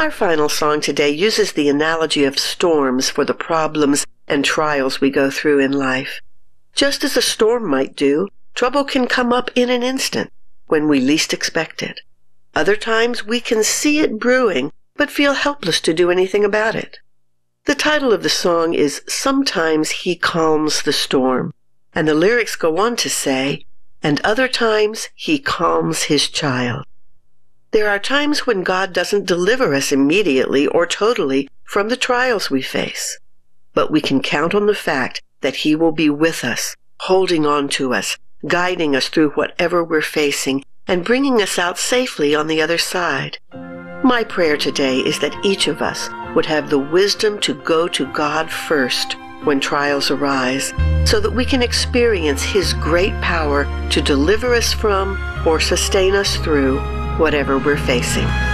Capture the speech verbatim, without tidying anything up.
Our final song today uses the analogy of storms for the problems and trials we go through in life. Just as a storm might do, trouble can come up in an instant when we least expect it. Other times we can see it brewing, but feel helpless to do anything about it. The title of the song is Sometimes He Calms the Storm, and the lyrics go on to say, and other times He calms His child. There are times when God doesn't deliver us immediately or totally from the trials we face, but we can count on the fact that He will be with us, holding on to us, guiding us through whatever we're facing, and bringing us out safely on the other side. My prayer today is that each of us would have the wisdom to go to God first when trials arise, so that we can experience His great power to deliver us from or sustain us through whatever we're facing.